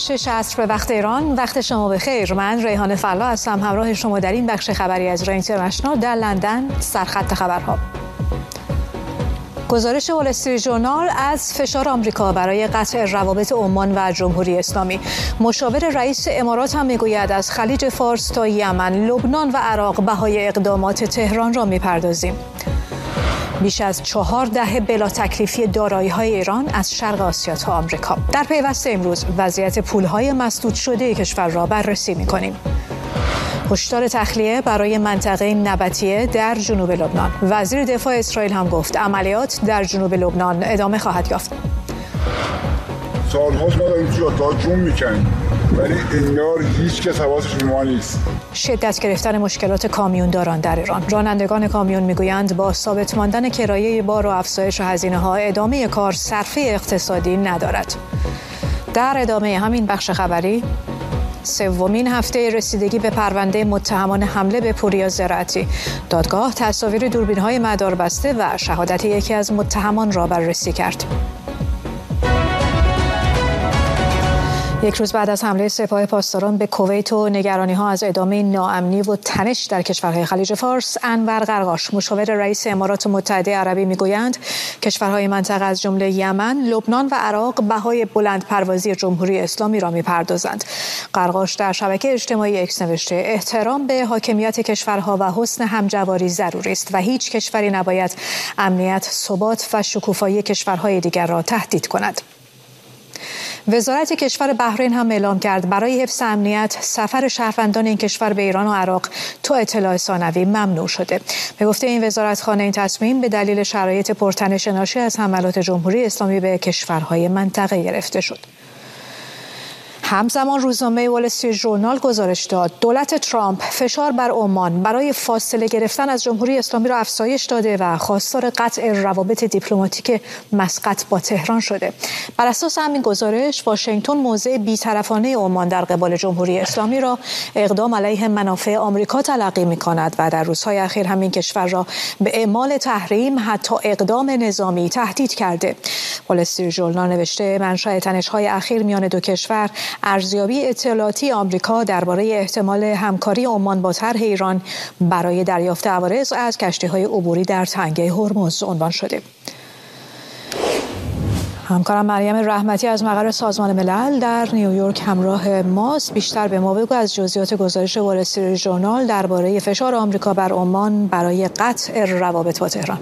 6 عصر به وقت ایران. وقت شما بخیر. من ریحانه فلا هستم، همراه شما در این بخش خبری از ایران اینترنشنال در لندن. سرخط خبرها: گزارش وال استریت ژورنال از فشار آمریکا برای قطع روابط عمان و جمهوری اسلامی. مشاور رئیس امارات هم میگوید از خلیج فارس تا یمن، لبنان و عراق بهای اقدامات تهران را میپردازیم. بیش از 4 دهه بلا تکلیفی دارایی‌های ایران از شرق آسیا تا آمریکا. در پیوست امروز وضعیت پول‌های مسدود شده کشور را بررسی می‌کنیم. هشدار تخلیه برای منطقه نبطیه در جنوب لبنان. وزیر دفاع اسرائیل هم گفت عملیات در جنوب لبنان ادامه خواهد یافت. سال‌هاست ما داریم جاتا جون می‌کنیم، ولی انگار هیچ کس حواسش به ما نیست. شدت گرفتن مشکلات کامیونداران در ایران. رانندگان کامیون میگویند با ثابت ماندن کرایه بار و افزایش هزینه‌ها ادامه کار صرفه اقتصادی ندارد. در ادامه همین بخش خبری، سومین هفته رسیدگی به پرونده متهمان حمله به پوریا زراعتی. دادگاه تصاویر دوربین‌های مداربسته و شهادت یکی از متهمان را بررسی کرد. یک روز بعد از حمله سپاه پاسداران به کویت و نگرانی‌ها از ادامه ناامنی و تنش در کشورهای خلیج فارس، انور قرقاش، مشاور رئیس امارات متحده عربی، میگویند کشورهای منطقه از جمله یمن، لبنان و عراق بهای بلند پروازی جمهوری اسلامی را میپردازند. قرقاش در شبکه اجتماعی اکس نوشته احترام به حاکمیت کشورها و حسن همجواری ضروری است و هیچ کشوری نباید امنیت، ثبات و شکوفایی کشورهای دیگر را تهدید کند. وزارت کشور بحرین هم اعلام کرد برای حفظ امنیت سفر شهروندان این کشور به ایران و عراق تا اطلاع ثانوی ممنوع شده. به گفته این وزارتخانه این تصمیم به دلیل شرایط پرتنش ناشی از حملات جمهوری اسلامی به کشورهای منطقه گرفته شد. همزمان روزنامه وال استریت ژورنال گزارش داد دولت ترامپ فشار بر عمان برای فاصله گرفتن از جمهوری اسلامی را افزایش داده و خواستار قطع روابط دیپلماتیک مسقط با تهران شده. بر اساس همین گزارش، واشنگتن موضع بی‌طرفانه عمان در قبال جمهوری اسلامی را اقدام علیه منافع آمریکا تلقی می‌کند و در روزهای اخیر همین کشور را به اعمال تحریم، حتی اقدام نظامی، تهدید کرده. وال استریت ژورنال نوشته منشأ تنش‌های اخیر میان دو کشور ارزیابی اطلاعاتی آمریکا درباره احتمال همکاری عمان با طرح ایران برای دریافت عوارض از کشتی‌های عبوری در تنگه هرمز عنوان شده. همکارم مریم رحمتی از مقر سازمان ملل در نیویورک همراه ماست. بیشتر به ما بگو از جزئیات گزارش وال استریت ژورنال درباره فشار آمریکا بر عمان برای قطع روابط با تهران.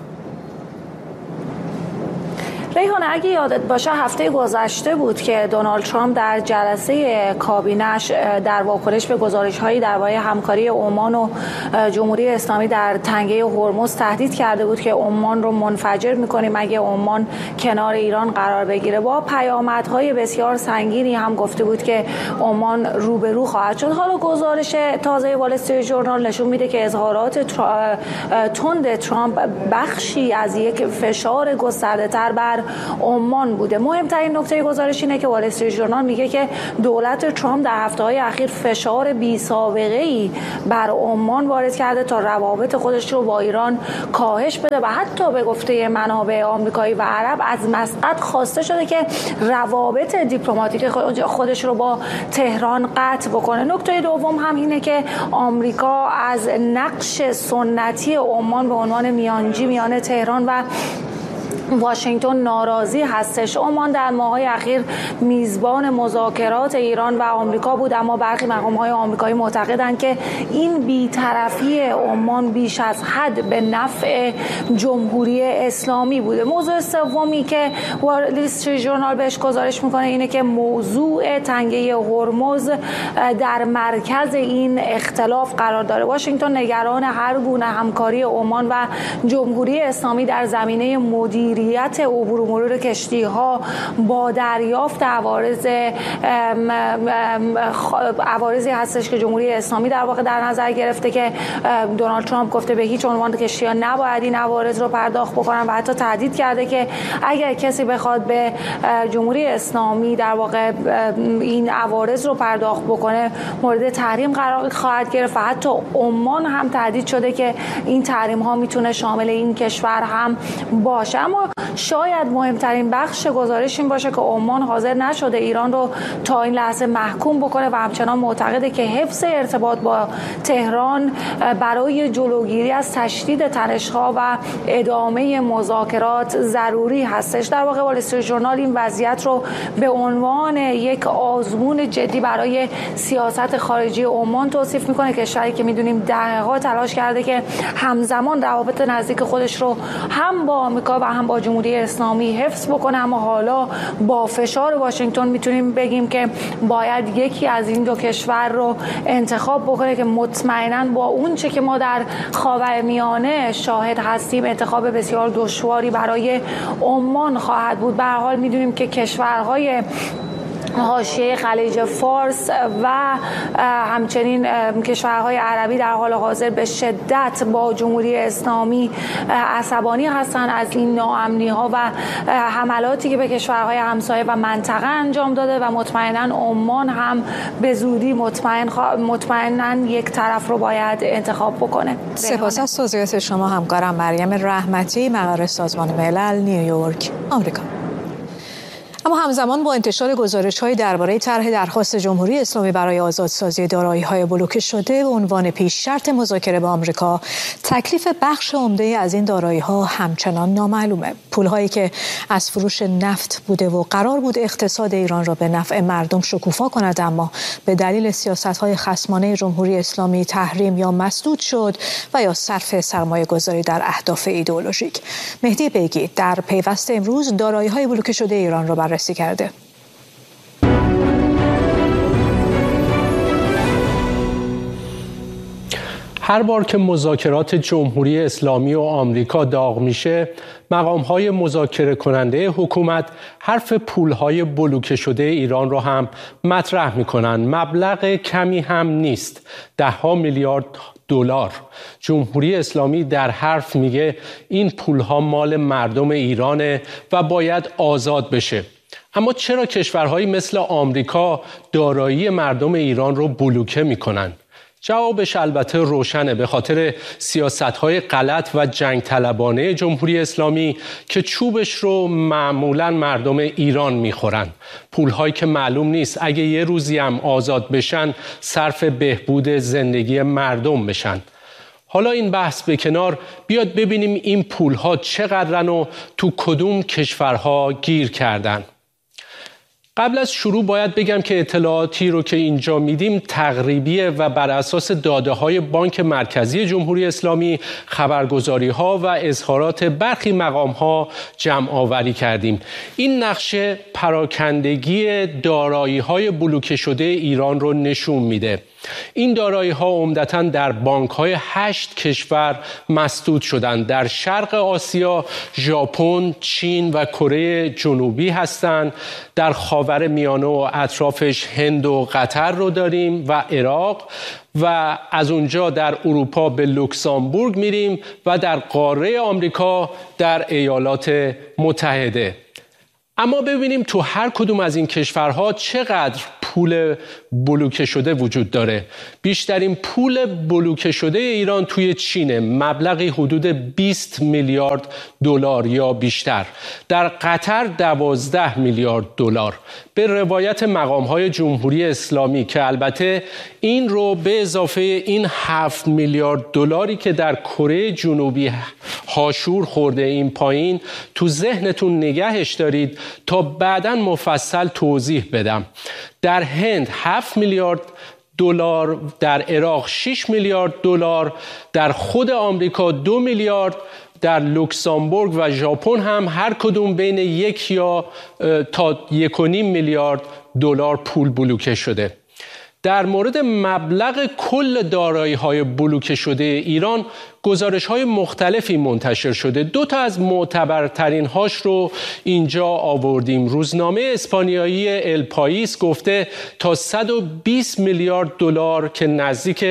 ریحانه، اگه یادت باشه هفته گذشته بود که دونالد ترامپ در جلسه کابینش در واکنش به گزارش‌هایی درباره همکاری عمان و جمهوری اسلامی در تنگه هرمز تهدید کرده بود که عمان رو منفجر می‌کنیم اگه عمان کنار ایران قرار بگیره. با پیامدهای بسیار سنگینی هم گفته بود که عمان روبرو خواهد شد. حالا گزارش تازه وال استریت ژورنال نشون میده که اظهارات تند ترامپ بخشی از یک فشار گسترده‌تر بر عمان بوده. مهمترین نکته گزارش اینه که وال استریت ژورنال میگه که دولت ترامپ در هفته‌های اخیر فشار بی‌سابقه‌ای بر عمان وارد کرده تا روابط خودش رو با ایران کاهش بده و حتی به گفته منابع آمریکایی و عرب از مسقط خواسته شده که روابط دیپلماتیک خودش رو با تهران قطع بکنه. نکته دوم هم اینه که آمریکا از نقش سنتی عمان به عنوان میانجی میان تهران و واشنگتن ناراضی هستش. عمان در ماه‌های اخیر میزبان مذاکرات ایران و آمریکا بود، اما برخی مقام‌های آمریکایی معتقدند که این بی‌طرفی عمان بیش از حد به نفع جمهوری اسلامی بوده. موضوع سومی که وال استریت ژورنال بهش گزارش میکنه اینه که موضوع تنگه هرمز در مرکز این اختلاف قرار داره. واشنگتن نگران هر گونه همکاری عمان و جمهوری اسلامی در زمینه مدیریت عبور و مرور کشتی‌ها با دریافت عوارضی هستش که جمهوری اسلامی در واقع در نظر گرفته که دونالد ترامپ گفته به هیچ عنوان کشتی‌ها نباید این عوارض رو پرداخت بکنن و حتی تهدید کرده که اگر کسی بخواد به جمهوری اسلامی در واقع این عوارض رو پرداخت بکنه مورد تحریم قرار خواهد گرفت و حتی عمان هم تهدید شده که این تحریم ها میتونه شامل این کشور هم باشه. اما شاید مهمترین بخش گزارش این باشه که عمان حاضر نشده ایران رو تا این لحظه محکوم بکنه و همچنان معتقده که حفظ ارتباط با تهران برای جلوگیری از تشدید تنش‌ها و ادامه مذاکرات ضروری هستش. در واقع وال استریت ژورنال این وضعیت رو به عنوان یک آزمون جدی برای سیاست خارجی عمان توصیف میکنه، کشوری که میدونیم دهه‌ها تلاش کرده که همزمان روابط نزدیک خودش رو هم با آمریکا و هم با جمهوری اسلامی حفظ بکنه، اما حالا با فشار واشنگتن میتونیم بگیم که باید یکی از این دو کشور رو انتخاب بکنه که مطمئناً با اون چه که ما در خاورمیانه شاهد هستیم انتخاب بسیار دشواری برای عمان خواهد بود. به هر حال میدونیم که کشورهای حاشیه خلیج فارس و همچنین کشورهای عربی در حال حاضر به شدت با جمهوری اسلامی عصبانی هستند از این ناامنی‌ها و حملاتی که به کشورهای همسایه و منطقه انجام داده و مطمئناً عمان هم به زودی مطمئناً یک طرف رو باید انتخاب بکنه. سپاس از توضیحات شما همکارم مریم رحمتی، مقر سازمان ملل، نیویورک، آمریکا. اما همزمان با انتشار گزارش‌های درباره طرح درخواست جمهوری اسلامی برای آزادسازی دارایی‌های بلوکه شده به عنوان پیش شرط مذاکره با آمریکا، تکلیف بخش عمده از این دارایی‌ها همچنان نامعلومه. پول‌هایی که از فروش نفت بوده و قرار بود اقتصاد ایران را به نفع مردم شکوفا کند، اما به دلیل سیاست‌های خصمانه جمهوری اسلامی تحریم یا مسدود شد و یا صرف سرمایه‌گذاری در اهداف ایدئولوژیک. مهدی بیگی در پیوست امروز دارایی‌های بلوکه شده ایران را بررسی کرده. هر بار که مذاکرات جمهوری اسلامی و آمریکا داغ میشه، مقام‌های مذاکره کننده حکومت حرف پول‌های بلوکه شده ایران رو هم مطرح میکنن. مبلغ کمی هم نیست، ده‌ها میلیارد دلار. جمهوری اسلامی در حرف میگه این پول‌ها مال مردم ایرانه و باید آزاد بشه. اما چرا کشورهایی مثل آمریکا دارایی مردم ایران رو بلوکه میکنن؟ جوابش البته روشنه، به خاطر سیاست‌های غلط و جنگ طلبانه جمهوری اسلامی که چوبش رو معمولاً مردم ایران میخورن. پول‌هایی که معلوم نیست اگه یه روزی هم آزاد بشن صرف بهبود زندگی مردم بشن. حالا این بحث به کنار، بیاد ببینیم این پول‌ها چقدرن و تو کدوم کشورها گیر کردن. قبل از شروع باید بگم که اطلاعاتی رو که اینجا میدیم تقریبیه و بر اساس داده‌های بانک مرکزی جمهوری اسلامی، خبرگزاری‌ها و اظهارات برخی مقام‌ها جمع آوری کردیم. این نقشه پراکندگی دارایی‌های بلوکه شده ایران رو نشون میده. این دارایی‌ها عمدتاً در بانک‌های 8 کشور مسدود شدند. در شرق آسیا ژاپن، چین و کره جنوبی هستند. در خاورمیانه و اطرافش هند و قطر رو داریم و عراق، و از اونجا در اروپا به لوکزامبورگ میریم و در قاره آمریکا در ایالات متحده. اما ببینیم تو هر کدوم از این کشورها چقدر پول بلوکه شده وجود داره. بیشترین پول بلوکه شده ایران توی چینه، مبلغی حدود 20 میلیارد دلار یا بیشتر. در قطر 12 میلیارد دلار. به روایت مقام‌های جمهوری اسلامی که البته این رو به اضافه این 7 میلیارد دلاری که در کره جنوبی هاشور خورده این پایین تو ذهنتون نگهش دارید تا بعداً مفصل توضیح بدم. در هند 7 میلیارد دلار، در عراق 6 میلیارد دلار، در خود آمریکا 2 میلیارد، در لوکزامبورگ و ژاپن هم هر کدوم بین 1 یا تا 1.5 میلیارد دلار پول بلوکه شده. در مورد مبلغ کل دارایی‌های بلوکه شده ایران گزارش‌های مختلفی منتشر شده. 2 تا از معتبرترین هاش رو اینجا آوردیم. روزنامه اسپانیایی ال پاییس گفته تا 120 میلیارد دلار که نزدیک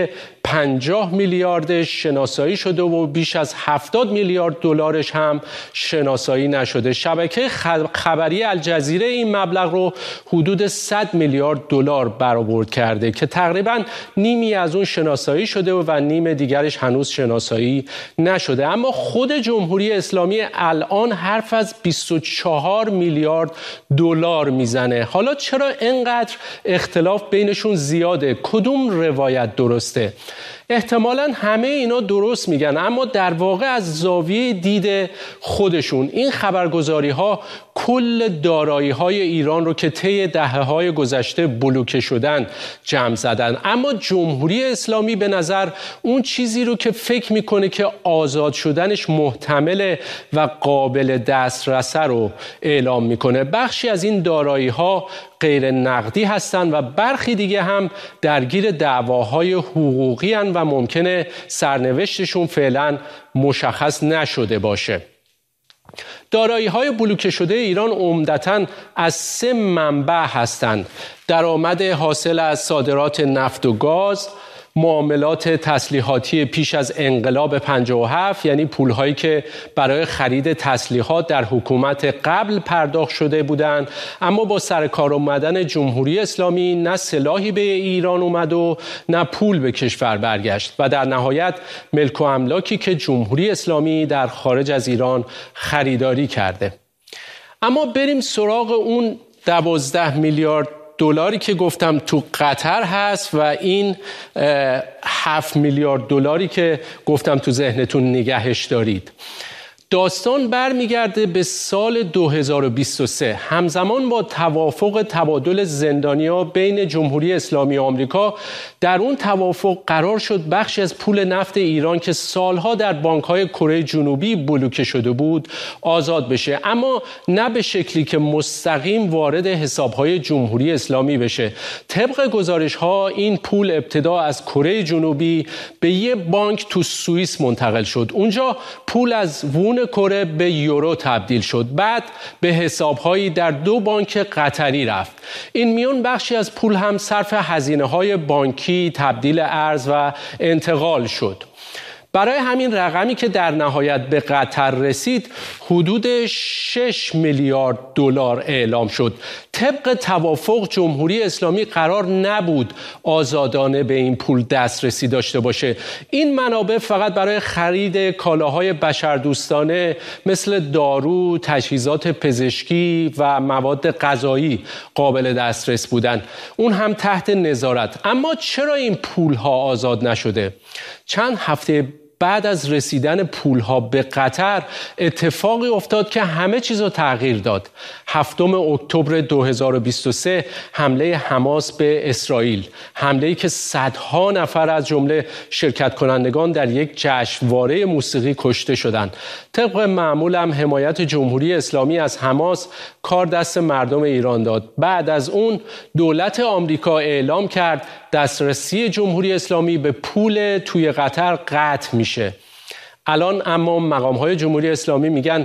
50 میلیاردش شناسایی شده و بیش از 70 میلیارد دلارش هم شناسایی نشده. شبکه خبری الجزیره این مبلغ رو حدود 100 میلیارد دلار برآورد کرده که تقریباً نیمی از اون شناسایی شده و نیم دیگرش هنوز شناسایی شناسایی نشده. اما خود جمهوری اسلامی الان حرف از 24 میلیارد دلار میزنه. حالا چرا اینقدر اختلاف بینشون زیاده؟ کدوم روایت درسته؟ احتمالاً همه اینا درست میگن، اما در واقع از زاویه دید خودشون این خبرگزاری‌ها کل دارایی‌های ایران رو که طی دهه‌های گذشته بلوکه شدن جمع زدن. اما جمهوری اسلامی به نظر اون چیزی رو که فکر میکنه که آزاد شدنش محتمله و قابل دسترسه رو اعلام میکنه. بخشی از این دارایی‌ها غیر نقدی هستند و برخی دیگه هم درگیر دعواهای حقوقی هستند و ممکنه سرنوشتشون فعلا مشخص نشده باشه. دارایی‌های بلوکه شده ایران عمدتاً از 3 منبع هستند: درآمد حاصل از صادرات نفت و گاز، معاملات تسلیحاتی پیش از انقلاب 57، یعنی پولهایی که برای خرید تسلیحات در حکومت قبل پرداخت شده بودند، اما با سر کار آمدن جمهوری اسلامی نه سلاحی به ایران اومد و نه پول به کشور برگشت، و در نهایت ملک و املاکی که جمهوری اسلامی در خارج از ایران خریداری کرده. اما بریم سراغ اون 12 میلیارد دلاری که گفتم تو قطر هست و این 7 میلیارد دلاری که گفتم تو ذهنتون نگهش دارید. داستان برمیگرده به سال 2023. همزمان با توافق تبادل زندانی‌ها بین جمهوری اسلامی و آمریکا، در اون توافق قرار شد بخشی از پول نفت ایران که سالها در بانک‌های کره جنوبی بلوکه شده بود آزاد بشه، اما نه به شکلی که مستقیم وارد حساب‌های جمهوری اسلامی بشه. طبق گزارش‌ها این پول ابتدا از کره جنوبی به یه بانک تو سوئیس منتقل شد. اونجا پول از وون کره به یورو تبدیل شد، بعد به حساب‌هایی در 2 بانک قطری رفت. این میون بخشی از پول هم صرف هزینه‌های بانکی، تبدیل ارز و انتقال شد. برای همین رقمی که در نهایت به قطر رسید حدود 6 میلیارد دلار اعلام شد. طبق توافق جمهوری اسلامی قرار نبود آزادانه به این پول دسترسی داشته باشه. این منابع فقط برای خرید کالاهای بشردوستانه مثل دارو، تجهیزات پزشکی و مواد غذایی قابل دسترس بودند، اون هم تحت نظارت. اما چرا این پولها آزاد نشده؟ چند هفته بعد از رسیدن پولها به قطر اتفاقی افتاد که همه چیز رو تغییر داد. 7 اکتبر 2023 حمله حماس به اسرائیل، حمله‌ای که صدها نفر از جمله شرکت کنندگان در یک جشنواره موسیقی کشته شدند. طبق معمول هم حمایت جمهوری اسلامی از حماس کار دست مردم ایران داد. بعد از اون دولت آمریکا اعلام کرد دسترسی جمهوری اسلامی به پول توی قطر قطع میشه. الان اما مقام‌های جمهوری اسلامی میگن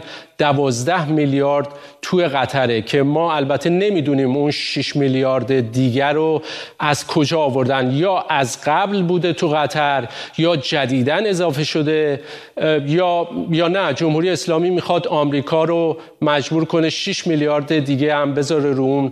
12 میلیارد توی قطره که ما البته نمیدونیم اون 6 میلیارد دیگر رو از کجا آوردن، یا از قبل بوده تو قطر یا جدیداً اضافه شده، یا نه جمهوری اسلامی میخواد آمریکا رو مجبور کنه 6 میلیارد دیگه هم بذاره رو اون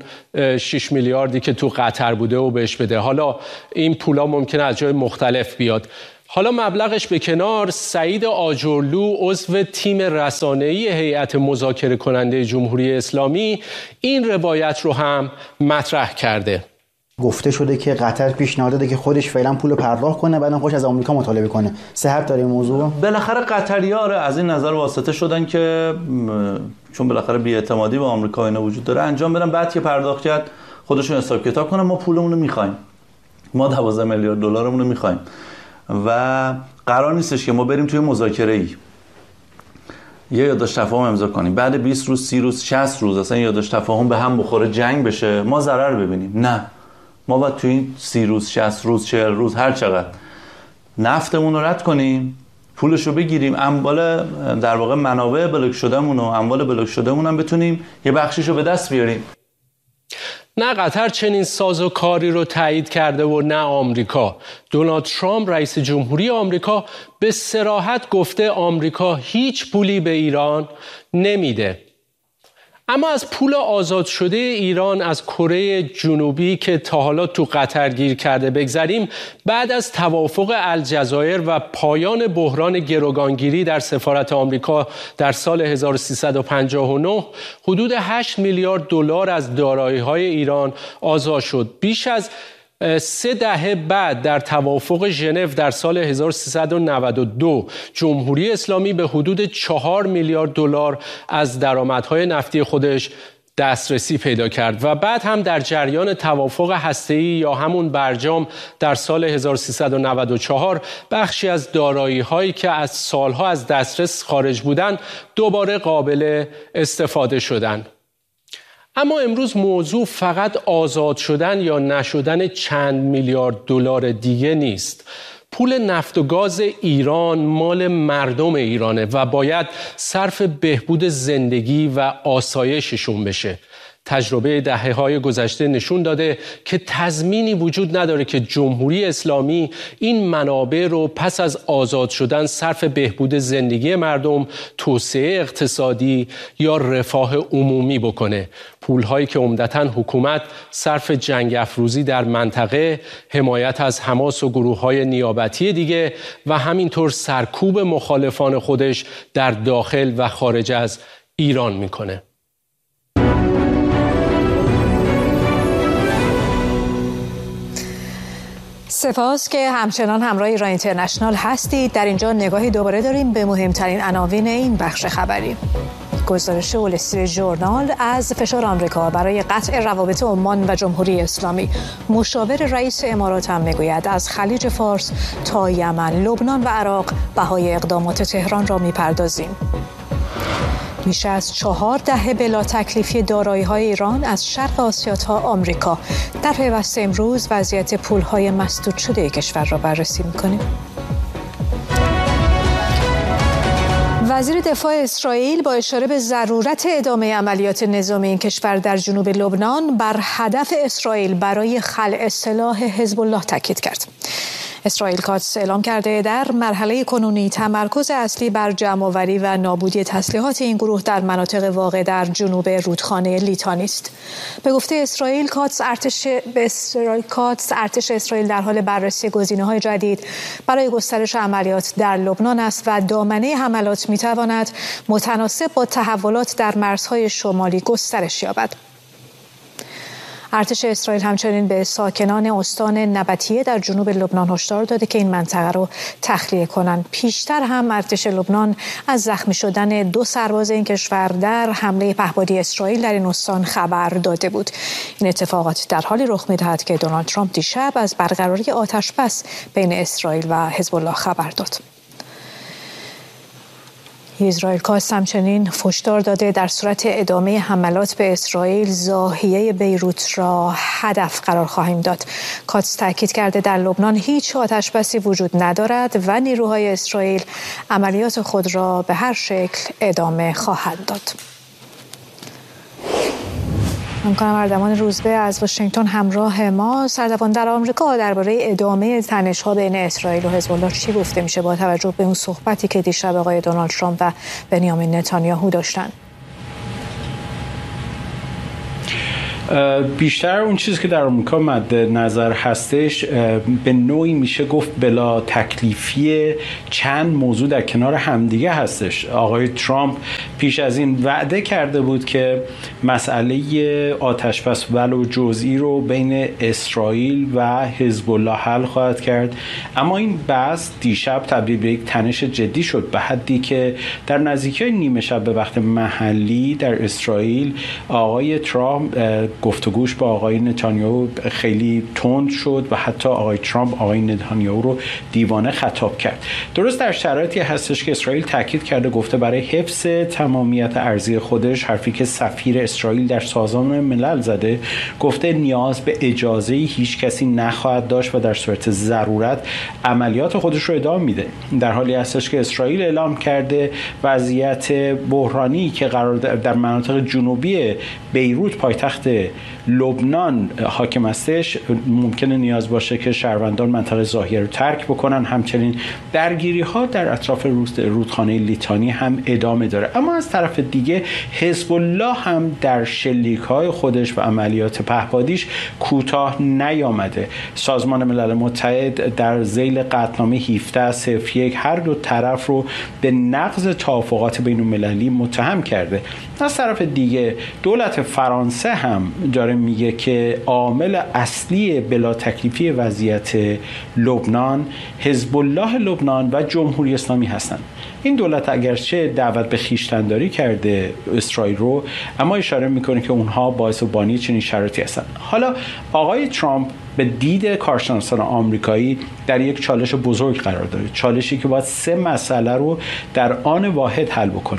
6 میلیاردی که تو قطر بوده و بهش بده. حالا این پولا ممکنه از جای مختلف بیاد. حالا مبلغش به کنار، سعید آجرلو عضو تیم رسانه‌ای هیئت مذاکره کننده جمهوری اسلامی این روایت رو هم مطرح کرده. گفته شده که قطر پیشنهاد داده که خودش فعلا پول پرداخت کنه، بعدم خودش از آمریکا مطالبه کنه. صحت داره این موضوع؟ بالاخره قطری‌ها از این نظر واسطه شدن که چون بالاخره بی‌اعتمادی به آمریکا اینا وجود داره انجام بدن، بعد که پرداخت کرد خودشون حساب کتاب کنن ما پولمون رو می‌خوایم. ما 12 میلیارد دلارمون رو می‌خوایم. و قرار نیستش که ما بریم توی مذاکره‌ای یه یادداشت تفاهم امضا کنیم، بعد 20 روز 30 روز 60 روز اصلا یادداشت تفاهم به هم بخوره، جنگ بشه، ما ضرر ببینیم. نه، ما باید توی این 30 روز 60 روز 40 روز هر چقدر نفتمون رو رد کنیم، پولش رو بگیریم، اموال در واقع منابع بلوک شدهمون و اموال بلوک شدهمون هم بتونیم یه بخشیش رو به دست بیاریم. نه قطر چنین سازوکاری رو تایید کرده و نه آمریکا. دونالد ترامپ رئیس جمهوری آمریکا به صراحت گفته آمریکا هیچ پولی به ایران نمیده. اما از پول آزاد شده ایران از کره جنوبی که تا حالا تو قطر گیر کرده بگذریم، بعد از توافق الجزایر و پایان بحران گروگانگیری در سفارت آمریکا در سال 1359 حدود 8 میلیارد دلار از دارایی‌های ایران آزاد شد. بیش از 3 دهه بعد در توافق ژنو در سال 1392 جمهوری اسلامی به حدود 4 میلیارد دلار از درآمدهای نفتی خودش دسترسی پیدا کرد و بعد هم در جریان توافق هسته‌ای یا همون برجام در سال 1394 بخشی از دارایی‌هایی که از سالها از دسترس خارج بودند دوباره قابل استفاده شدند. اما امروز موضوع فقط آزاد شدن یا نشدن چند میلیارد دلار دیگه نیست. پول نفت و گاز ایران مال مردم ایرانه و باید صرف بهبود زندگی و آسایششون بشه. تجربه دهه‌های گذشته نشون داده که تضمینی وجود نداره که جمهوری اسلامی این منابع رو پس از آزاد شدن صرف بهبود زندگی مردم، توسعه اقتصادی یا رفاه عمومی بکنه. پولهایی که عمدتاً حکومت صرف جنگ افروزی در منطقه، حمایت از حماس و گروه‌های نیابتی دیگه و همینطور سرکوب مخالفان خودش در داخل و خارج از ایران میکنه. سپاس که همچنان همراه ایران اینترنشنال هستید. در اینجا نگاهی دوباره داریم به مهمترین عناوین این بخش خبری. گزارش وال استریت ژورنال از فشار آمریکا برای قطع روابط عمان و جمهوری اسلامی. مشاور رئیس امارات هم میگوید از خلیج فارس تا یمن، لبنان و عراق بهای اقدامات تهران را میپردازیم. بیش از 4 دهه بلا تکلیفی دارایی‌های ایران از شرق آسیا تا آمریکا. در پیوست امروز وضعیت پول‌های مسدود شده کشور را بررسی می‌کنیم. وزیر دفاع اسرائیل با اشاره به ضرورت ادامه عملیات نظامی این کشور در جنوب لبنان بر هدف اسرائیل برای خلع سلاح حزب الله تاکید کرد. اسرائیل قدس اعلام کرده در مرحله کنونی تمرکز اصلی بر جمع‌آوری و نابودی تسلیحات این گروه در مناطق واقع در جنوب رودخانه لیتانی است. به گفته اسرائیل ارتش اسرائیل در حال بررسی گزینه‌های جدید برای گسترش عملیات در لبنان است و دامنه حملات می‌تواند متناسب با تحولات در مرزهای شمالی گسترش یابد. ارتش اسرائیل همچنین به ساکنان استان نبطیه در جنوب لبنان هشدار داده که این منطقه رو تخلیه کنند. پیشتر هم ارتش لبنان از زخمی شدن 2 سرباز این کشور در حمله پهپادی اسرائیل در این استان خبر داده بود. این اتفاقات در حالی رخ می‌دهد که دونالد ترامپ دیشب از برقراری آتش‌بس بین اسرائیل و حزب الله خبر داد. اسرائیل قدس همچنین هشدار داده در صورت ادامه حملات به اسرائیل ضاحیه بیروت را هدف قرار خواهیم داد. قدس تاکید کرده در لبنان هیچ آتش‌بسی وجود ندارد و نیروهای اسرائیل عملیات خود را به هر شکل ادامه خواهند داد. همکارم اردوان روزبه از واشنگتن همراه ما. سردبان در آمریکا درباره ادامه تنش‌ها بین اسرائیل و حزب الله چی گفته میشه با توجه به اون صحبتی که دیشب آقای دونالد ترامپ و بنیامین نتانیاهو داشتن؟ بیشتر اون چیزی که در آمریکا مد نظر هستش به نوعی میشه گفت بلا تکلیفی چند موضوع در کنار همدیگه هستش. آقای ترامپ پیش از این وعده کرده بود که مسئله آتش‌بس ولو جزئی رو بین اسرائیل و حزب الله حل خواهد کرد، اما این بحث دیشب تبدیل به یک تنش جدی شد، به حدی که در نزدیکی نیمه شب به وقت محلی در اسرائیل آقای ترامپ گفتگوش با آقای نتانیاهو خیلی تند شد و حتی آقای ترامپ آقای نتانیاهو رو دیوانه خطاب کرد. درست در شرایطی هستش که اسرائیل تاکید کرده، گفته برای حفظ تمامیت ارضی خودش، حرفی که سفیر اسرائیل در سازمان ملل زده، گفته نیاز به اجازه هیچ کسی نخواهد داشت و در صورت ضرورت عملیات خودش رو ادامه میده. در حالی هستش که اسرائیل اعلام کرده وضعیت بحرانی که قرار در مناطق جنوبی بیروت پایتخت لبنان حاکم هستش ممکنه نیاز باشه که شهروندان منطقه ظاهره رو ترک بکنن. همچنین درگیری ها در اطراف رودخانه لیتانی هم ادامه داره. اما اما از طرف دیگه حزب الله هم در شلیک‌های خودش و عملیات پهپادیش کوتاه نیامده. سازمان ملل متحد در ذیل قطعنامه 1701 هر دو طرف رو به نقض توافقات بین‌المللی متهم کرده. از طرف دیگه دولت فرانسه هم داره میگه که عامل اصلی بلا تکلیفی وضعیت لبنان حزب الله لبنان و جمهوری اسلامی هستند. این دولت اگرچه دعوت به خویشتن‌داری کرده اسرائیل رو، اما اشاره میکنه که اونها باعث و بانی چنین شرایطی هستند. حالا آقای ترامپ به دید کارشناسان آمریکایی در یک چالش بزرگ قرار داره، چالشی که باید 3 مسئله رو در آن واحد حل بکنه.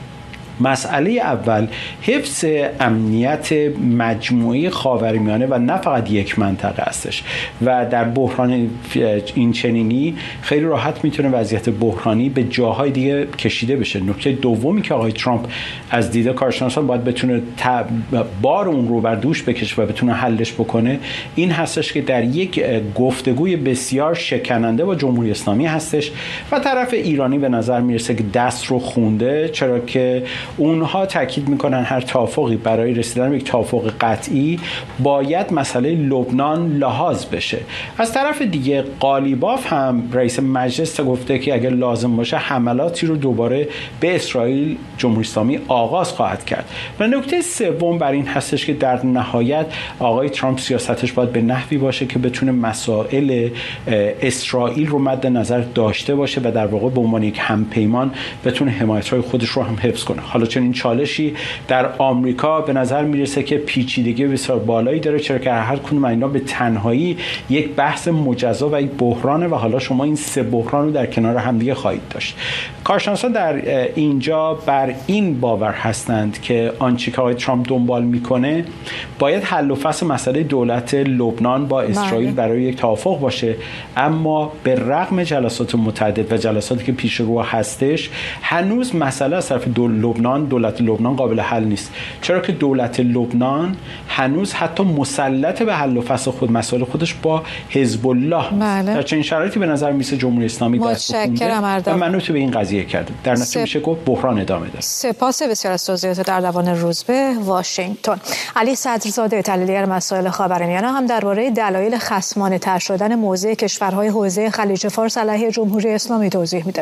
مسئله اول حفظ امنیت مجموعی خاورمیانه و نه فقط یک منطقه هستش و در بحران این چنینی خیلی راحت میتونه وضعیت بحرانی به جاهای دیگه کشیده بشه. نکته دومی که آقای ترامپ از دید کارشناسان باید بتونه بار اون رو بر دوش بکشه و بتونه حلش بکنه این هستش که در یک گفتگوی بسیار شکننده با جمهوری اسلامی هستش و طرف ایرانی به نظر میرسه که دست رو خونده، چرا که اونها تاکید میکنن هر توافقی برای رسیدن به یک توافق قطعی باید مسئله لبنان لحاظ بشه. از طرف دیگه قالیباف هم رئیس مجلس گفته که اگر لازم باشه حملاتی رو دوباره به اسرائیل جمهوری اسلامی آغاز خواهد کرد. و نکته سوم بر این هستش که در نهایت آقای ترامپ سیاستش باید به نحوی باشه که بتونه مسائل اسرائیل رو مد نظر داشته باشه و در واقع به عنوان یک همپیمان بتونه حمایت‌های خودش رو هم حفظ کنه. حالا چون این چالشی در آمریکا به نظر میرسه که پیچیدگی بسیار بالایی داره، چرا که هر کدوم اینا به تنهایی یک بحث مجزا و یک بحرانه و حالا شما این 3 بحران رو در کنار همدیگه خواهید داشت. کارشناسان در اینجا بر این باور هستند که آنچه که آقای ترامپ دنبال میکنه باید حل و فصل مسئله دولت لبنان با اسرائیل برای یک توافق باشه، اما به رغم جلسات متعدد و جلساتی که پیش رو هستش هنوز مسئله از طرف دولت لبنان قابل حل نیست، چرا که دولت لبنان هنوز حتی مسلط به حل و فصل مسائل خودش با حزب الله. در چنین شرایطی به نظر میسه جمهوری اسلامی دست خونده و منوط به این قضیه کرده. در نتیجه میشه گفت بحران ادامه داره. سپاس بسیار از توضیحات در دوان روز به واشنگتن. علی صدرزاده تحلیلگر مسائل خاورمیانه هم درباره دلایل خصمانه‌تر شدن موضع کشورهای حوزه خلیج فارس علیه جمهوری اسلامی توضیح میده.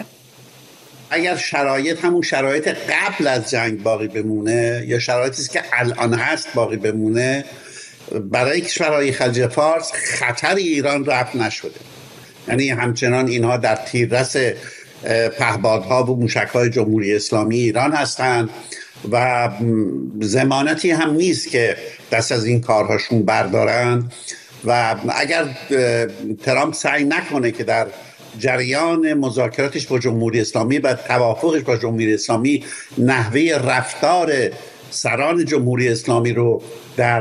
اگر شرایط همون شرایط قبل از جنگ باقی بمونه یا شرایطی است که الان هست باقی بمونه، برای کشورهای خلیج فارس خطر ایران رفع نشده. یعنی همچنان اینها در تیررس پهپادها و موشک‌های جمهوری اسلامی ایران هستند و ضمانتی هم نیست که دست از این کارهاشون بردارن و اگر ترامپ سعی نکنه که در جریان مذاکراتش با جمهوری اسلامی و توافقش با جمهوری اسلامی نحوه رفتار سران جمهوری اسلامی رو در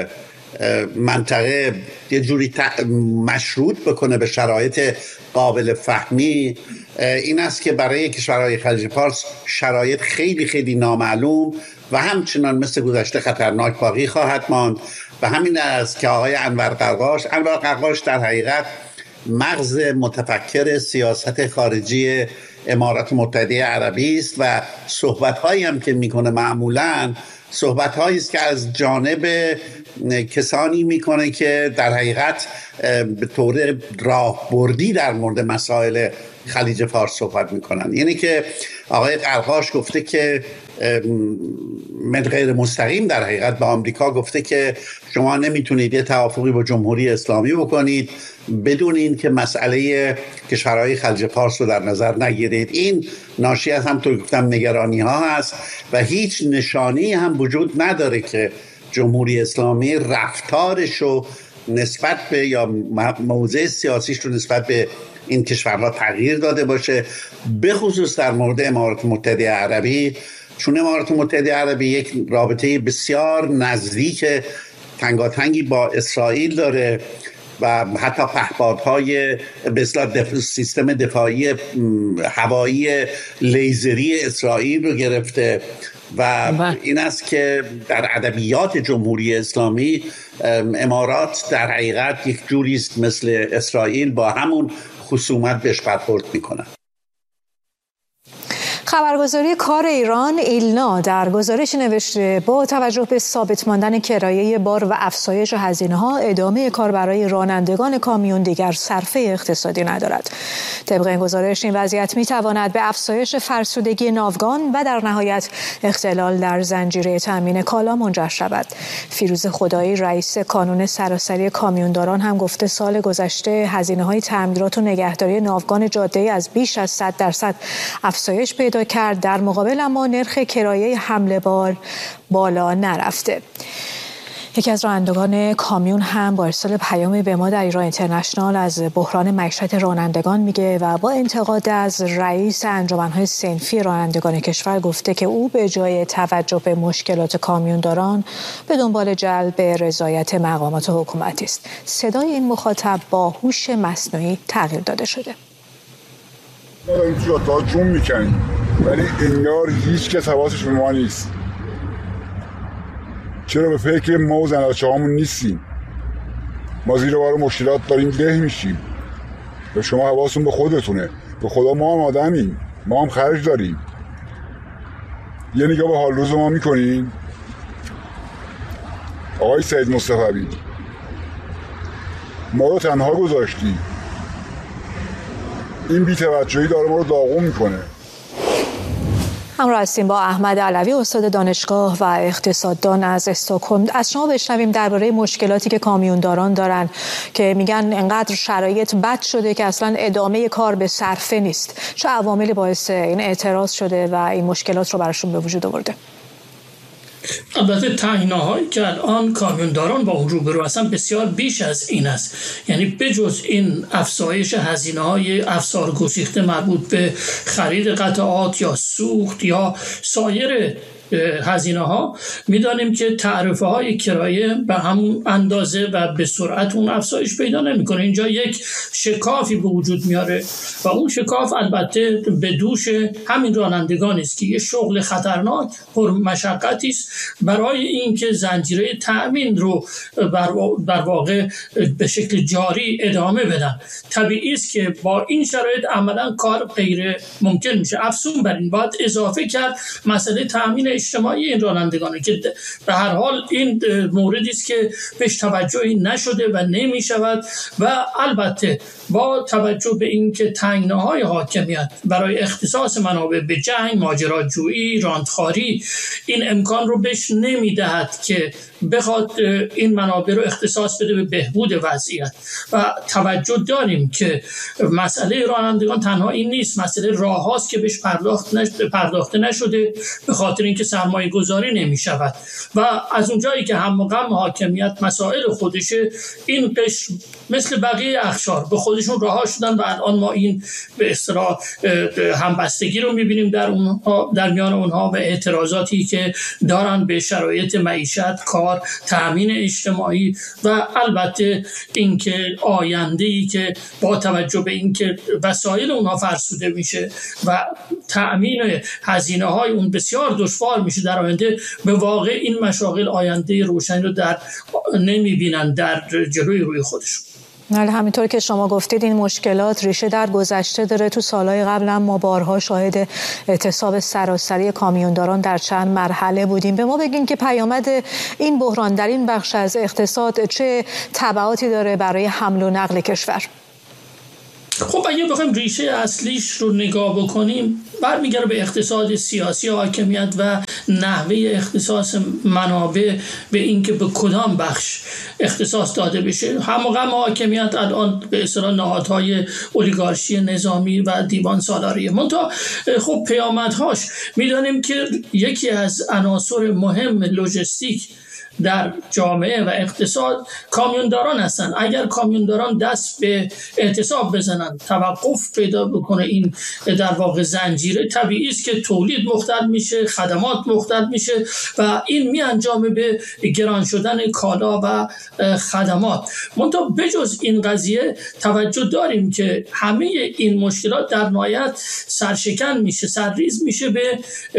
منطقه یه جوری مشروط بکنه به شرایط قابل فهمی، این است که برای کشورهای خلیج فارس شرایط خیلی خیلی نامعلوم و همچنان مثل گذشته خطرناک باقی خواهد ماند و همین است که آقای انور قرقاش در حقیقت مغز متفکر سیاست خارجی امارات متحده عربی است و صحبت‌هایی هم که میکنه معمولاً صحبت‌هایی است که از جانب کسانی میکنه که در حقیقت به طور راهبردی در مورد مسائل خلیج فارس صحبت میکنن. یعنی که آقای قرقاش گفته که من غیر مستقیم در حقیقت به آمریکا گفته که شما نمیتونید یه توافقی با جمهوری اسلامی بکنید بدون این که مسئله کشورهای خلیج فارس رو در نظر نگیرید. این ناشی از همطور گفتم نگرانی ها هست و هیچ نشانی هم وجود نداره که جمهوری اسلامی رفتارش رو نسبت به یا موضع سیاسیش رو نسبت به این کشورها تغییر داده باشه، به خصوص در مورد امارات متحده عربی، چون امارات متحده عربی یک رابطه بسیار نزدیک تنگاتنگی با اسرائیل داره و حتی پهپادهای به اصطلاح سیستم دفاعی هوایی لیزری اسرائیل رو گرفته و این است که در ادبیات جمهوری اسلامی امارات در حقیقت یک جوری است مثل اسرائیل با همون خصومت بهش برخورد میکنن. خبرگزاری کار ایران ایلنا در گزارش نوشته با توجه به ثابت ماندن کرایه بار و افزایش هزینه‌ها ادامه کار برای رانندگان کامیون دیگر صرفه اقتصادی ندارد. طبق این گزارش این وضعیت می‌تواند به افزایش فرسودگی ناوگان و در نهایت اختلال در زنجیره تامین کالا منجر شود. فیروز خدایی رئیس کانون سراسری کامیونداران هم گفته سال گذشته هزینه‌های تعمیرات و نگهداری ناوگان جاده‌ای از بیش از 100% افزایش پیدا کرد، در مقابل اما نرخ کرایه حمل بار بالا نرفته. یکی از رانندگان کامیون هم با ارسال پیامی به ما در ایران اینترنشنال از بحران معیشت رانندگان میگه و با انتقاد از رئیس انجمن‌های صنفی رانندگان کشور گفته که او به جای توجه به مشکلات کامیونداران به دنبال جلب رضایت مقامات حکومتی است. صدای این مخاطب با هوش مصنوعی تغییر داده شده. ما داریم تو جاده‌ها جون میکنیم ولی انگار هیچ کس حواسش به ما نیست. چرا به فکر ما و زناشه‌هامون نیستیم؟ ما زیر بار مشکلات داریم له میشیم. به شما حواستون به خودتونه. به خدا ما هم آدمیم، ما هم خرج داریم. یه نگاه به حال روز ما میکنین؟ آقای سید مصطفی ما رو تنها گذاشتی. این بی‌توجهی داره ما رو داغون میکنه. همراه هستیم با احمد علوی استاد دانشگاه و اقتصاددان از استکهلم. از شما بشنویم درباره مشکلاتی که کامیونداران دارن که میگن انقدر شرایط بد شده که اصلا ادامه کار به صرفه نیست. چه عواملی باعث این اعتراض شده و این مشکلات رو براشون به وجود آورده؟ البته تنگناهایی که الان کامیونداران با اون روبرو هستن بسیار بیش از این است. یعنی بجز این افزایش هزینه‌های افزار گسیخته مربوط به خرید قطعات یا سوخت یا سایر هزینه ها، میدانیم که تعرفه های کرایه به همون اندازه و به سرعت اون افزایش پیدا نمیکنه. اینجا یک شکافی به وجود میاره و اون شکاف البته به دوش همین رانندگان است که یه شغل خطرناک پر مشقتی است برای اینکه زنجیره تأمین رو در واقع به شکل جاری ادامه بدن. طبیعی است که با این شرایط عملا کار غیر ممکن میشه. افزون بر این باید اضافه کرد مسئله تأمین اجتماعی این رانندگانه که به هر حال این موردی است که بهش توجهی نشده و نمی شود و البته با توجه به اینکه تنگناهای حاکمیت برای اختصاص منابع به جنگ، ماجراجویی، راندخواری این امکان رو بهش نمی دهد که بخواد این منابع رو اختصاص بده به بهبود وضعیت. و توجه داریم که مسئله رانندگان تنها این نیست، مسئله راه هاست که بهش پرداخته نشده به خاطر اینکه سرمایه گذاری نمی شود و از اونجایی که هم و غم حاکمیت مسائل خودشه، این قشر مثل بقیه اقشار به خودشون رها شدن و الان ما این به اصطلاح همبستگی رو میبینیم در میان اونها و اعتراضاتی که دارن به شرایط معیشت، کار، تأمین اجتماعی و البته اینکه آینده‌ای که با توجه به اینکه وسایل اونها فرسوده میشه و تأمین هزینه‌های اون بسیار دشوار میشه در آینده، به واقع این مشاغل آینده روشنی رو نمیبینن در جلوی روی خودشون. همینطور که شما گفتید این مشکلات ریشه در گذشته داره. تو سالهای قبل هم ما بارها شاهد اعتصاب سراسری کامیونداران در چند مرحله بودیم. به ما بگین که پیامد این بحران در این بخش از اقتصاد چه تبعاتی داره برای حمل و نقل کشور؟ خب اگه بخوایم ریشه اصلیش رو نگاه بکنیم برمیگره به اقتصاد سیاسی حاکمیت و نحوه اختصاص منابع، به اینکه به کدام بخش اختصاص داده بشه. هم و غم حاکمیت الان به اصطلاح نهادهای اولیگارشی نظامی و دیوان سالاریه. منتها خب پیامدهاش میدانیم که یکی از عناصر مهم لوجستیک در جامعه و اقتصاد کامیونداران هستن. اگر کامیونداران دست به اعتصاب بزنن، توقف پیدا بکنه این در واقع زنجیره، طبیعی است که تولید مختل میشه، خدمات مختل میشه و این می انجامه به گران شدن کالا و خدمات. منتها بجز این قضیه توجه داریم که همه این مشکلات در نهایت سرشکن میشه، سرریز میشه به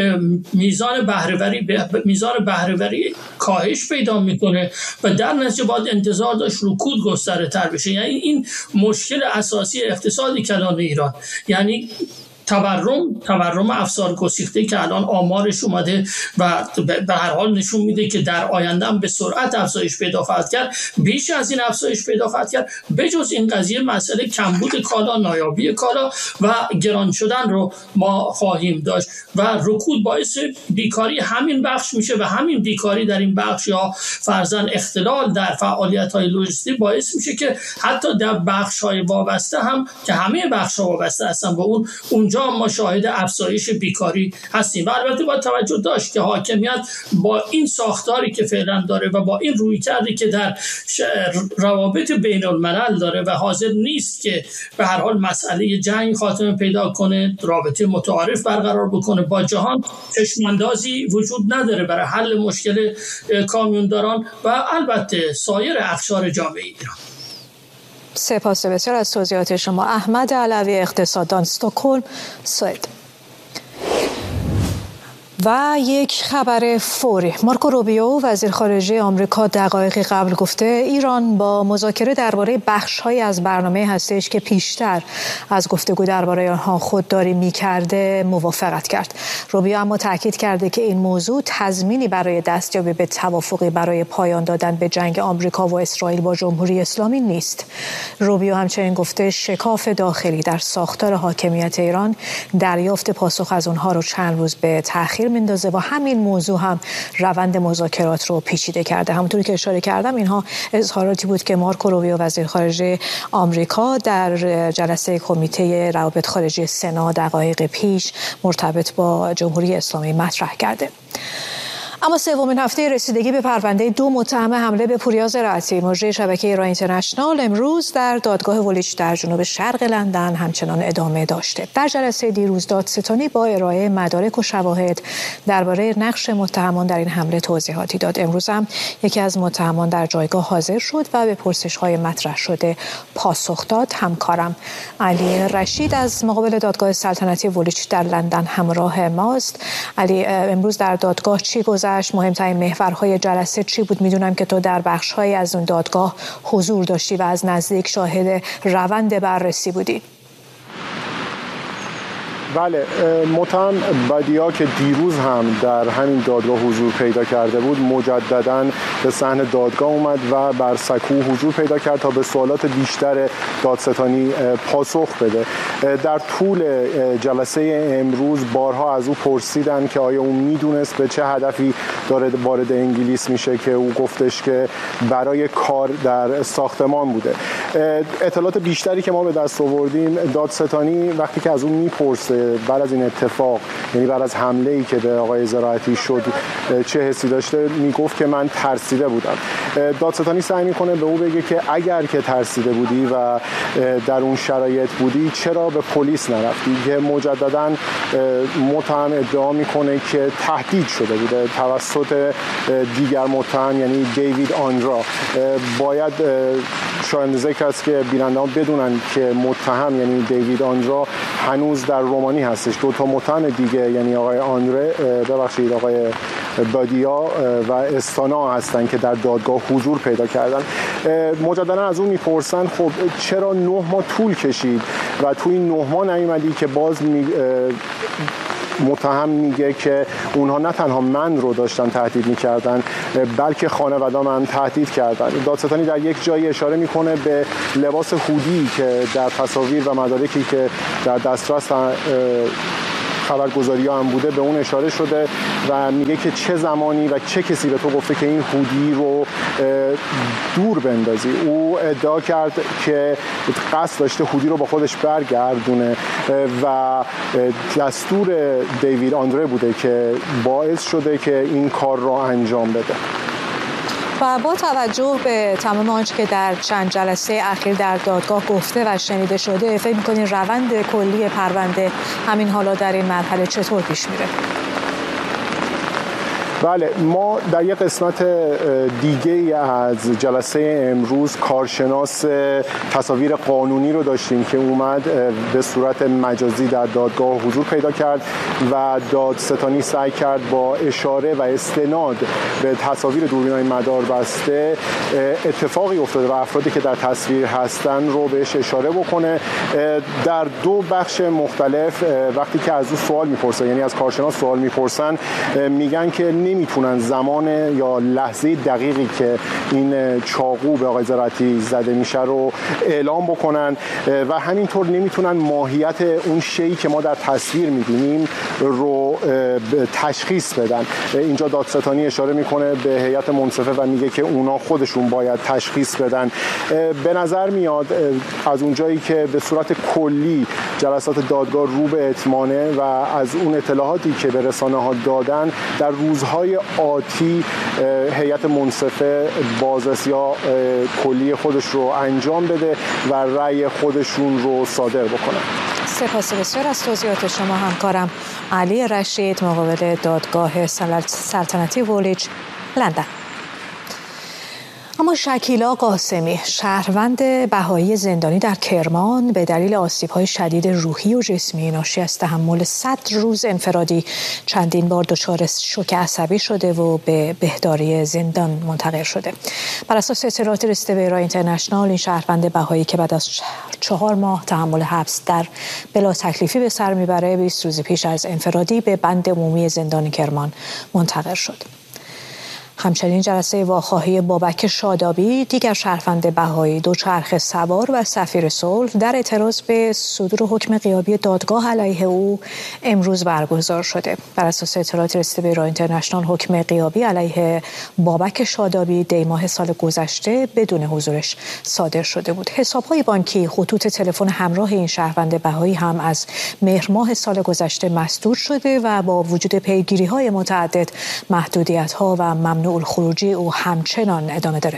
میزان بهره‌وری کاهش پیدا میکنه و در نتیجه باید انتظار داشت رکود گسترده تر بشه. یعنی این مشکل اساسی اقتصادی کلان ایران، یعنی تورم افسار گسیخته که الان آمارش اومده و به هر حال نشون میده که در آینده هم به سرعت افزایش پیدا خواهد کرد، بیش از این افزایش پیدا خواهد کرد. بجز این قضیه مسئله کمبود کالا، نایابی کالا و گران شدن رو ما خواهیم داشت و رکود باعث بیکاری همین بخش میشه و همین بیکاری در این بخش یا فرضاً اختلال در فعالیت‌های لوجستیک باعث میشه که حتی در بخش‌های وابسته هم که همه بخش‌ها وابسته هستن به اونجا ما شاهد افزایش بیکاری هستیم. و البته باید توجه داشت که حاکمیت با این ساختاری که فعلا داره و با این رویکردی که در روابط بین الملل داره و حاضر نیست که به هر حال مسئله جنگ خاتمه پیدا کنه، رابطه متعارف برقرار بکنه با جهان، چشماندازی وجود نداره برای حل مشکل کامیونداران و البته سایر اقشار جامعه ایران. سپاس بسیار از توضیحات شما. احمد علوی، اقتصاددان، استکهلم، سوئد. و یک خبر فوری. مارکو روبیو وزیر خارجه آمریکا دقایقی قبل گفته ایران با مذاکره درباره بخش‌هایی از برنامه هسته‌ایش که پیشتر از گفتگو درباره آنها خودداری می‌کرده موافقت کرد. روبیو اما تاکید کرده که این موضوع تضمینی برای دستیابی به توافقی برای پایان دادن به جنگ آمریکا و اسرائیل با جمهوری اسلامی نیست. روبیو همچنین گفته شکاف داخلی در ساختار حاکمیت ایران دریافت پاسخ از آنها رو چند روز به تأخیر میندازه و همین موضوع هم روند مذاکرات رو پیچیده کرده. همونطوری که اشاره کردم اینها اظهاراتی بود که مارکو روبیو وزیر خارجه آمریکا در جلسه کمیته روابط خارجی سنا دقایق پیش مرتبط با جمهوری اسلامی مطرح کرده. اما سومین هفته رسیدگی به پرونده 2 متهم حمله به پوریا زراعتی مجری شبکه ایران اینترنشنال امروز در دادگاه ولیچ در جنوب شرق لندن همچنان ادامه داشته. در جلسه دیروز دادستانی با ارائه مدارک و شواهد درباره نقش متهمان در این حمله توضیحاتی داد. امروز هم یکی از متهمان در جایگاه حاضر شد و به پرسش‌های مطرح شده پاسخ داد. همکارم علی رشید از مقابل دادگاه سلطنتی ولیچ در لندن همراه ماست. علی، امروز در دادگاه چی گذشت؟ مهمترین محورهای جلسه چی بود؟ میدونم که تو در بخش‌های از اون دادگاه حضور داشتی و از نزدیک شاهد روند بررسی بودی. بله، متهم بدیا که دیروز هم در همین دادگاه حضور پیدا کرده بود مجدداً به صحن دادگاه اومد و بر سکو حضور پیدا کرد تا به سوالات بیشتر دادستانی پاسخ بده. در طول جلسه امروز بارها از او پرسیدن که آیا او میدونست به چه هدفی داره وارد انگلیس میشه که او گفتش که برای کار در ساختمان بوده. اطلاعات بیشتری که ما به دست آوردیم، دادستانی وقتی که از اون میپرسه بعد از این اتفاق، یعنی بعد از حمله‌ای که به آقای زراعتی شد چه حسی داشته، میگفت که من ترسیده بودم. دادستانی سعی میکنه به او بگه که اگر که ترسیده بودی و در اون شرایط بودی چرا به پلیس نرفتی، که مجددا متهم ادعا میکنه که تهدید شده بوده توسط دیگر متهم یعنی دیوید آندرا. باید شایسته ذکر است که بینندگان بدونن که متهم یعنی دیوید آندرا هنوز در رومانی هستش. 2 تا متهم دیگه یعنی آقای آقای بادیا و استانا هستن که در دادگاه حضور پیدا کردن. مجددا از اون میپرسن خب چرا 9 ماه طول کشید و توی این 9 ماه نیومدی، که باز متهم میگه که اونها نه تنها من رو داشتن تهدید میکردن بلکه خانواده من تهدید کردن. دادستانی در یک جایی اشاره میکنه به لباس هودی که در تصاویر و مدارکی که در دسترس خبرگزاری ها هم بوده به اون اشاره شده و میگه که چه زمانی و چه کسی به تو گفته که این هودی رو دور بندازی. او ادعا کرد که قصد داشته هودی رو با خودش برگردونه و دستور دیوید آندره بوده که باعث شده که این کار رو انجام بده. و با توجه به تمام آنچه که در چند جلسه اخیر در دادگاه گفته و شنیده شده، فکر می‌کنید روند کلی پرونده همین حالا در این مرحله چطور پیش میره؟ بله، ما در یک قسمت دیگه از جلسه امروز کارشناس تصاویر قانونی رو داشتیم که اومد به صورت مجازی در دادگاه حضور پیدا کرد و دادستانی سعی کرد با اشاره و استناد به تصاویر دوربین‌های مداربسته اتفاقی افتاده و افرادی که در تصویر هستن رو بهش اشاره بکنه. در دو بخش مختلف وقتی که از او سوال میپرسن، یعنی از کارشناس سوال میپرسن، میگن که نمیتونن زمان یا لحظه دقیقی که این چاقو به آقای زراعتی زده میشه رو اعلام بکنن و همینطور نمیتونن ماهیت اون شیئی که ما در تصویر میبینیم رو تشخیص بدن. اینجا دادستانی اشاره میکنه به هیئت منصفه و میگه که اونا خودشون باید تشخیص بدن. به نظر میاد از اونجایی که به صورت کلی جلسات دادگاه رو به اتمامه و از اون اطلاعاتی که به رسانه ها دادن، در روزهای آتی هیئت منصفه بازرسی کلی خودش رو انجام بده و رأی خودشون رو صادر بکنه. سپاس بسیار از توضیحات شما همکارم علی رشید، مقابل دادگاه سلطنتی وولج، لندن. اما شکیلا قاسمی، شهروند بهایی زندانی در کرمان، به دلیل آسیب‌های شدید روحی و جسمی ناشی از تحمل 100 روز انفرادی چندین بار دچار شوک عصبی شده و به بهداری زندان منتقل شده. بر اساس اطلاعات رسیده به ایران اینترنشنال، این شهروند بهایی که بعد از 4 ماه تحمل حبس در بلا تکلیفی به سر میبره، 20 روز پیش از انفرادی به بند عمومی زندان کرمان منتقل شد. همچنین جلسه واخواهی بابک شادابی، دیگر شهروند بهایی دوچرخه سوار و سفیر صلح، در اعتراض به صدور حکم غیابی دادگاه علیه او امروز برگزار شده. بر اساس اطلاعات رسیده به ایران اینترنشنال، حکم غیابی علیه بابک شادابی دی ماه سال گذشته بدون حضورش صادر شده بود. حساب‌های بانکی، خطوط تلفن همراه این شهروند بهایی هم از مهر ماه سال گذشته مسدود شده و با وجود پیگیری‌های متعدد، محدودیت‌ها و ممنوع الخروجی او همچنان ادامه داره.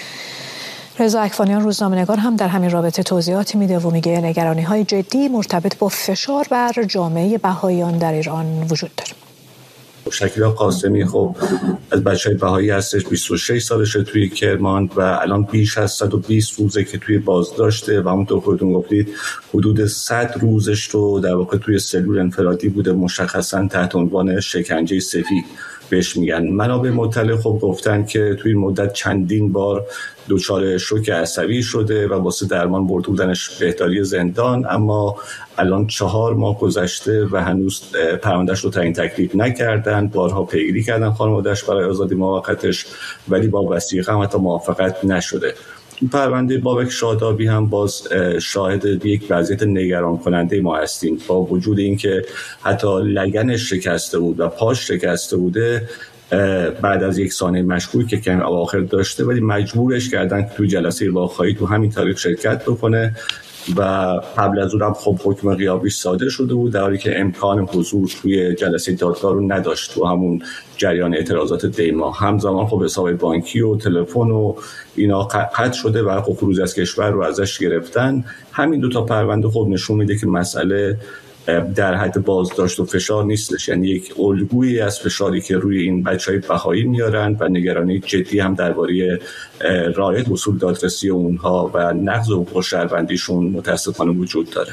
رضا اکوانیان روزنامه‌نگار هم در همین رابطه توضیحاتی میده و میگه نگرانی‌های جدی مرتبط با فشار بر جامعه بهاییان در ایران وجود داره. شکیلا قاسمی خب از بچه‌های بهایی هستش، 26 سالشه توی کرمان و الان بیش از 120 روزه که توی بازداشته و همونطور خودتون گفتید حدود 100 روزش رو در واقع توی سلول انفرادی بوده، مشخصاً تحت عنوان شکنجه سفید بهش میگن. منابع مطلع خب گفتن که توی این مدت چندین بار دچار شوک عصبی شده و واسه درمان برده بودنش بهداری زندان، اما الان 4 ماه گذشته و هنوز پروندهش رو تعیین تکلیف نکردن. بارها پیگیری کردن خانواده‌اش برای آزادی موقتش، ولی با وثیقه هم حتی موافقت نشده. پرونده بابک شادابی هم باز شاهد یک وضعیت نگران کننده ما هستیم. با وجود اینکه حتی لگنش شکسته بود و پاش شکسته بوده، بعد از یک سانحه مشکوک که اواخر داشته، ولی مجبورش کردن که توی جلسه واخواهی تو همین تاریخ شرکت بکنه و قبل از اون هم خب حکم غیابیش صادر شده بود، در حالی که امکان حضور توی جلسه دادگاه رو نداشت تو همون جریان اعتراضات دیما. همزمان خب حساب بانکی و تلفن و اینا قطع شده و خب خروج از کشور رو ازش گرفتن. همین 2 تا پرونده خب نشون میده که مسئله در حد بازداشت و فشار نیستش، یعنی یک الگویی از فشاری که روی این بچهای بهایی میارن و نگرانی جدی هم درباره رعایت اصول دادرسی اونها و نقض حقوق شهروندیشون متاسفانه وجود داره.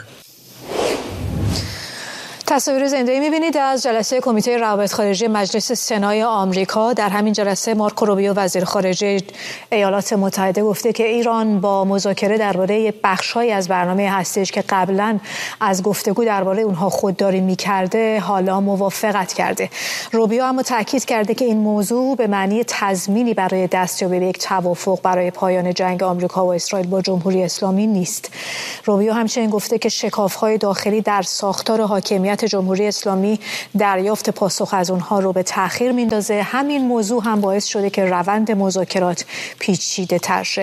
تصاویر زنده می‌بینید از جلسه کمیته روابط خارجی مجلس سنای آمریکا. در همین جلسه مارکو روبیو وزیر خارجه ایالات متحده گفته که ایران با مذاکره درباره بخش‌هایی از برنامه هسته‌ایش که قبلاً از گفتگو درباره اونها خودداری می‌کرده حالا موافقت کرده. روبیو اما تاکید کرده که این موضوع به معنی تضمینی برای دستیابی به یک توافق برای پایان جنگ آمریکا و اسرائیل با جمهوری اسلامی نیست. روبیو همچنین گفته که شکاف‌های داخلی در ساختار حاکمیت جمهوری اسلامی دریافت پاسخ از اونها رو به تأخیر میندازه. همین موضوع هم باعث شده که روند مذاکرات پیچیده تر شه.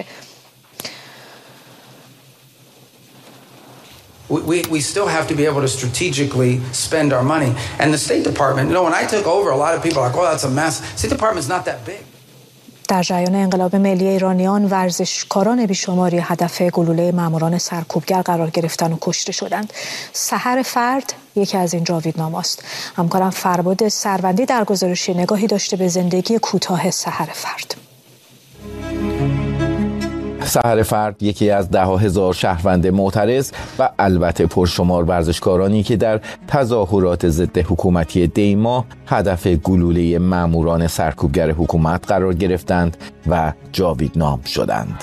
We still have to be able to strategically spend our money. And the State Department, when I took over, a lot of people are like, oh, that's a mess. State Department's not that big. در جریان انقلاب ملی ایرانیان ورزشکاران بیشماری هدف گلوله ماموران سرکوبگر قرار گرفتن و کشته شدند. سحر فرد یکی از این جاویدنامه‌است. همکارم فرباد سروندی در گزارشی نگاهی داشته به زندگی کوتاه سحر فرد. سحر فرد یکی از ده‌ها هزار شهروند معترض و البته پرشمار ورزشکارانی که در تظاهرات ضد حکومتی دیما هدف گلوله ماموران سرکوبگر حکومت قرار گرفتند و جاویدنام شدند.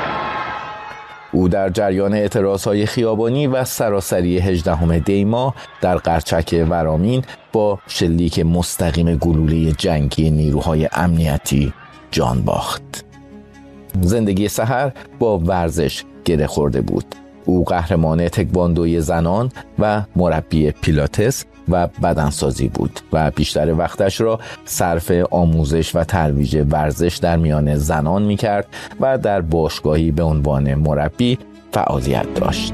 او در جریان اعتراضهای خیابانی و سراسری 18 دیما در قرچک ورامین با شلیک مستقیم گلوله جنگی نیروهای امنیتی جان باخت. زندگی سحر با ورزش گره خورده بود. او قهرمان تکواندوی زنان و مربی پیلاتس و بدنسازی بود و بیشتر وقتش را صرف آموزش و ترویج ورزش در میان زنان می‌کرد و در باشگاهی به عنوان مربی فعالیت داشت.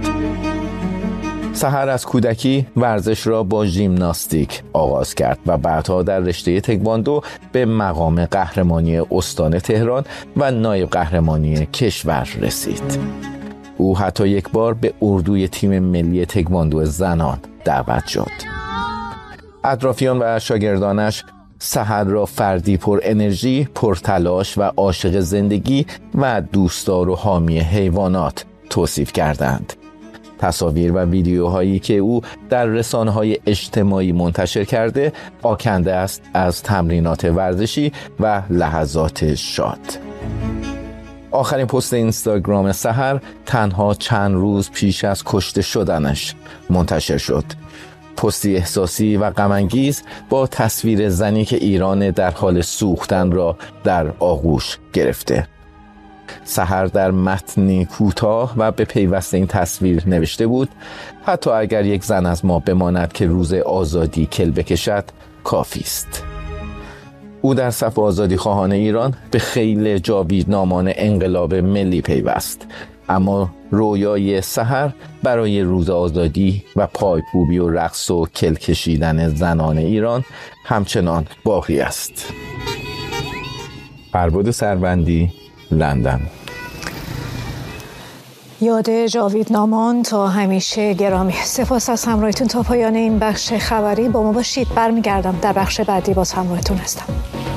سحر از کودکی ورزش را با ژیمناستیک آغاز کرد و بعدها در رشته تکواندو به مقام قهرمانی استان تهران و نایب قهرمانی کشور رسید. او حتی یک بار به اردوی تیم ملی تکواندو زنان دعوت شد. اطرافیان و شاگردانش سحر را فردی پر انرژی، پر تلاش و عاشق زندگی و دوستدار و حامی حیوانات توصیف کردند. تصاویر و ویدیوهایی که او در رسانه‌های اجتماعی منتشر کرده آکنده است از تمرینات ورزشی و لحظات شاد. آخرین پست اینستاگرام سحر تنها چند روز پیش از کشته شدنش منتشر شد. پستی احساسی و غم‌انگیز با تصویر زنی که ایران در حال سوختن را در آغوش گرفته. سحر در متنی کوتاه و به پیوست این تصویر نوشته بود: حتی اگر یک زن از ما بماند که روز آزادی کل بکشد کافی است. او در صف آزادی خواهان ایران به خیل جاویدنامان انقلاب ملی پیوست، اما رویای سحر برای روز آزادی و پایکوبی و رقص و کل کشیدن زنان ایران همچنان باقی است. فرباد سروندی، لندن. یاد جاویدنامان تا همیشه گرامی. سپاس از همراهیتون تا پایان این بخش خبری. با ما باشید. برمیگردم در بخش بعدی باز همراهتون هستم.